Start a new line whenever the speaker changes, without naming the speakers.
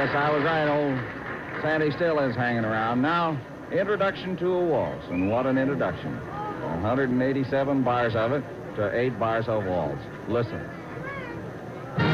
Yes, I was right. Old Sandy still is hanging around. Now, introduction to a waltz, and what an introduction. 187 bars of it to 8 bars of waltz. Listen.